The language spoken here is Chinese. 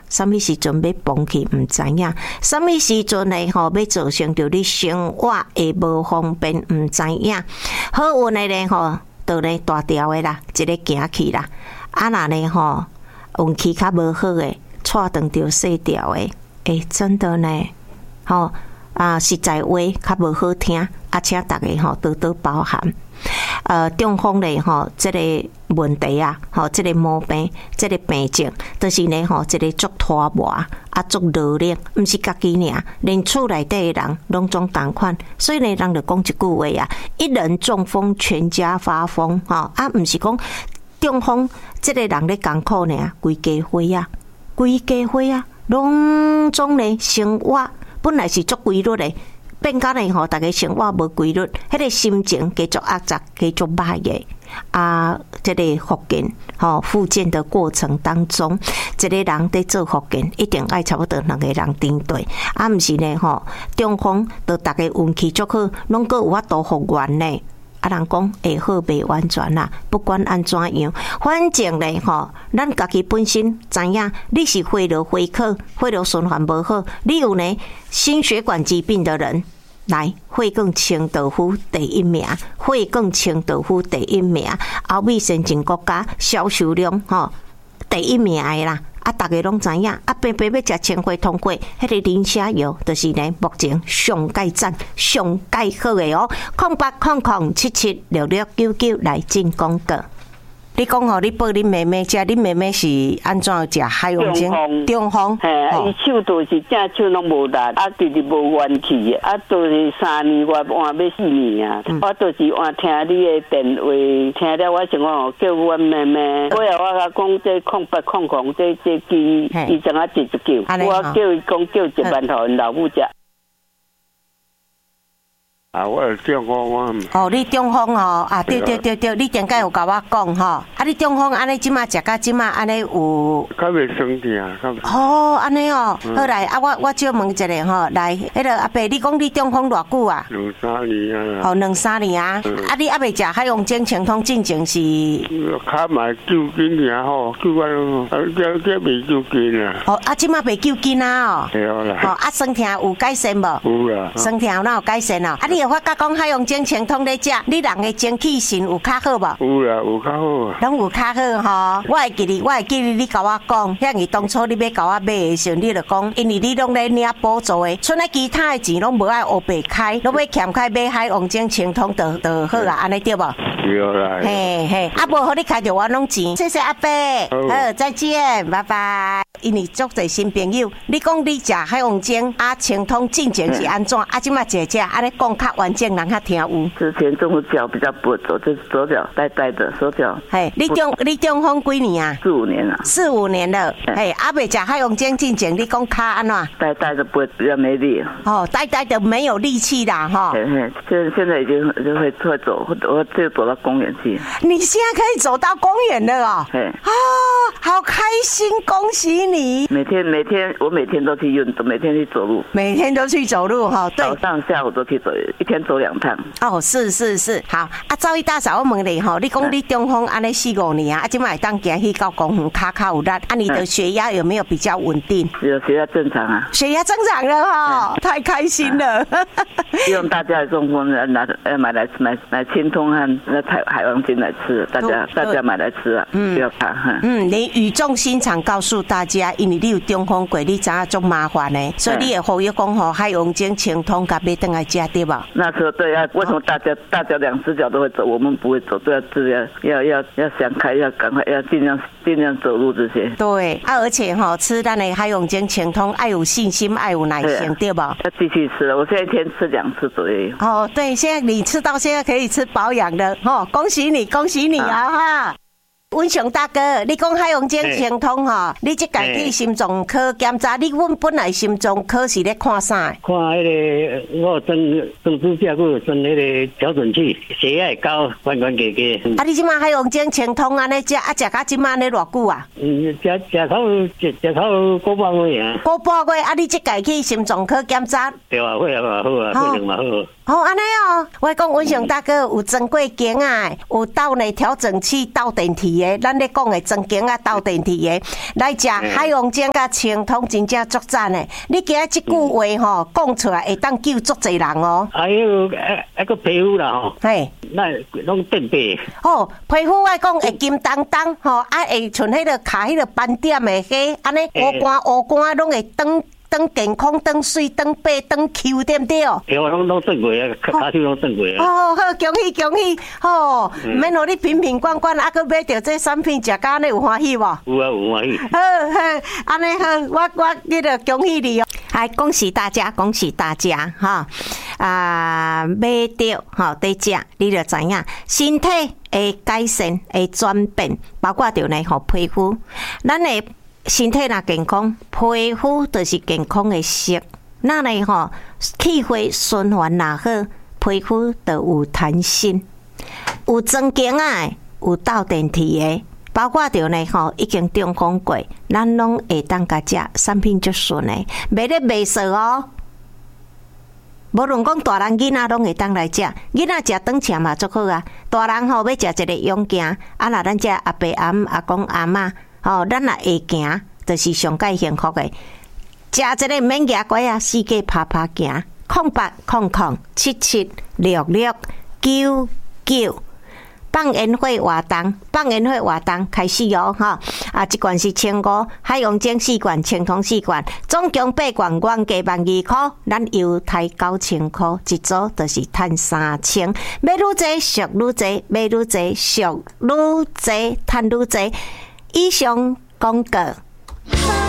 什么时阵要崩去唔知影，什么时阵呢要造成着你生活会无方便唔知影。好运的呢就呢大条的啦，一个行去啦。啊那呢运气较无好的，带断着细条的，真的呢，实在话较无好听，请大家多多包涵。中风咧这个问题啊，这个毛病，这个病症，就是呢这个足拖磨足劳力，不是家己尔，连厝内底的人拢总同款。所以呢，人就讲一句话啊：一人中风，全家发疯。不是讲中风，这个人咧艰苦呢，规家伙啊，拢总呢生活本来是足规律的。变到呢大家生活无规律，迄个心情继续压榨，继续歹嘅。这个复健的过程当中，一个人在做复健，一定爱差不多2个人顶对，毋是呢中风，就大家运气足好，拢个有法度复原呢。人讲会好未完全啦，不管安怎样，反正咧咱家己本身知影，你是血流回扣，血流循环无好，你有呢心血管疾病的人，来血管清道夫第1名，血管清道夫第1名，欧美先进国家销售量第1名的啦。大家拢知影，偏偏要食清血通血，迄个磷虾药，就是呢目前上界赞、上界好的哦。0800776699来进广告。你讲你报恁妹妹食，恁妹妹是安怎食海王精？中风， 伊手就是正手拢无力，直直无元气，就是3年我换要4年啊。我就是换听你的电话，听了我想讲叫阮妹妹，我甲讲这0800这机，伊怎啊直接叫，我叫伊讲叫1万互因老母食。我是中风你中风对，你顶解有甲我讲你中风安尼即马食到即马安尼有较袂酸痛安尼好来我少问一下来迄个阿伯，你讲你中风偌久啊 ？2-3年啊。 2-3年啊。你还未食海王精清通进前是？ 较买救筋尔救完这未救筋啊。 即马未救筋啊对啦。 酸痛有改善无？ 有啦。 酸痛哪有改善你有法甲讲海王精清通咧食，你人的精气神有较好无？ 有啦，有较好拢有较好我会记得你甲我讲，遐日当初你要甲我买的时候，你就讲，因为你拢咧领补助的，剩下其他的钱拢无爱黑白开，拢要欠开买海王精清通就好安尼对无？ 对啦。 嘿，无好你开着我拢钱，谢谢阿伯，好，再见，拜拜。因为足侪新朋友，你讲你食海王精清通进前是安怎？即马食安尼讲较完整，人较听有。 之前中脚比较不会走，就是左脚呆呆的，手脚。 你中风几年啊 ？4-5年了。 4-5年了。未食海王精进前，你讲脚安怎？ 呆呆的不会比较没力。 呆呆的没有力气啦现在已经会走，我就走到公园去。 你现在可以走到公园了好开心，恭喜你！ 每天我每天都去运动，每天去走路。 每天都去走路对。 早上下午都去走，一天走2趟。 是好赵一大嫂，我问你你讲你中风安尼4-5年即摆当行去到公园卡有力，你的血压有没有比较稳定？ 有，血压正常啊。 血压正常了太开心了。 希望大家的中风买清通和海王精来吃，大家买来吃不要怕。 你语重心长告诉大家，因为你有中风过，你知影足麻烦的，所以你也呼吁讲海王精清通甲买回来吃对吧？ 那时候对啊，为什么大家2只脚都会走，我们不会走，都要治疗，要想开，要赶快，要尽量走路这些。 对而且吃咱的海王精清通，爱有信心，爱有耐心，对吧？ 要继续吃了，我现在一天吃2次左右。 对，现在你吃到现在可以吃保养的恭喜你文雄大哥，你讲海王精清通你这家去心脏科检查，你本来心脏科是咧看啥？ 看迄个我装支架，我装迄个调整器，血压会高，关加。 你即马海王精清通安尼食食到即马咧偌久啊？ 食头5半月啊。 5半月你这家去心脏科检查？ 对啊，血压嘛好血糖嘛好。 安尼我讲文雄大哥有装过经有斗呢调整器斗电梯的，咱咧讲的庄景啊斗电梯的，来食海王精甲青通真正足赞的。你今仔即句话吼讲出来，会当救足侪人哦。 还有那个皮肤啦吼， 嘿， 那拢变白。 哦，皮肤我讲会金当当吼，啊会像迄个卡迄个斑点的迄安尼乌干拢会当健康、当水、当白、当 Q 对不对？ 对，我拢转过啊，骹手拢转过啊。 哦，好，恭喜！吼，免互你瓶瓶罐罐，啊，佮买着这产品，食甲安尼有欢喜无？ 有啊，有欢喜。 好，安尼好，我你着恭喜你哦！还恭喜大家哈！买着吼得食，你着知影身体会改善、会转变，包括着呢吼皮肤，咱的。身体若健康，皮肤就是健康的色。那呢吼，气血循环若好，皮肤就有弹性。有庄景啊，有斗电梯的，包括着呢吼，已经中讲过，咱拢会当甲食产品足顺的，袂咧袂错哦。无论讲大人囡仔拢会当来食，囡仔食顿肠嘛足好啊。大人吼要食一个勇行，啊若咱这阿伯阿姆阿公阿嬷。哦，咱若会行，就是上界幸福诶。食一个免牙拐啊，四界拍行，0800776699。放烟火活动开始哦，哈！一罐是1500，海洋精4罐，青铜4罐，总共8罐，原价12000块，咱优待9000块，一组就是赚3000。买愈济俗愈济，买愈济俗愈济，赚愈济。以上广告